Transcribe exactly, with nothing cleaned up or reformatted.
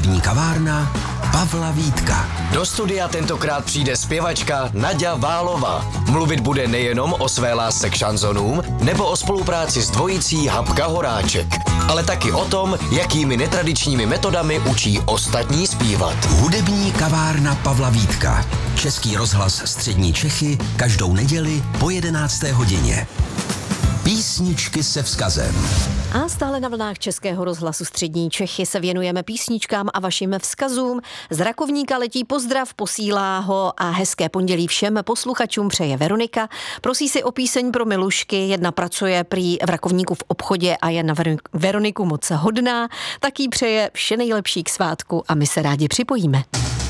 Hudební kavárna Pavla Vítka. Do studia tentokrát přijde zpěvačka Naďa Válová. Mluvit bude nejenom o své lásce k šanzonům nebo o spolupráci s dvojicí Habka Horáček, ale taky o tom, jakými netradičními metodami učí ostatní zpívat. Hudební kavárna Pavla Vítka. Český rozhlas Střední Čechy každou neděli po jedenácté hodině. Písničky se vzkazem. A stále na vlnách Českého rozhlasu Střední Čechy se věnujeme písničkám a vašim vzkazům. Z Rakovníka letí pozdrav, posílá ho a hezké pondělí všem posluchačům přeje Veronika. Prosí si o píseň pro milušky, jedna pracuje prý v Rakovníku v obchodě a je na Veroniku moc hodná, tak jí přeje vše nejlepší k svátku a my se rádi připojíme.